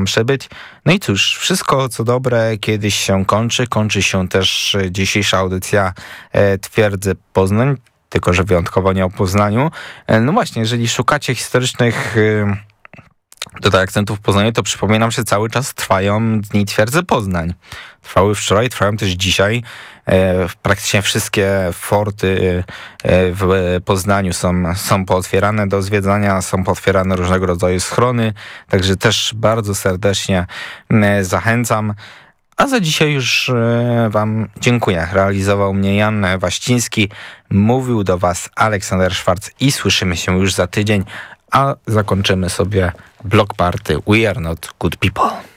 przebyć. No i cóż, wszystko co dobre kiedyś się kończy. Kończy się też dzisiejsza audycja Twierdzy Poznań, tylko że wyjątkowo nie o Poznaniu. No właśnie, jeżeli szukacie historycznych tutaj akcentów w Poznaniu, to przypominam, że cały czas trwają Dni Twierdzy Poznań. Trwały wczoraj, trwają też dzisiaj. Praktycznie wszystkie forty w Poznaniu są pootwierane do zwiedzania, są pootwierane różnego rodzaju schrony, także też bardzo serdecznie zachęcam. A za dzisiaj już wam dziękuję. Realizował mnie Jan Waściński, mówił do was Aleksander Szwarc i słyszymy się już za tydzień, a zakończymy sobie Block Party We Are Not Good People.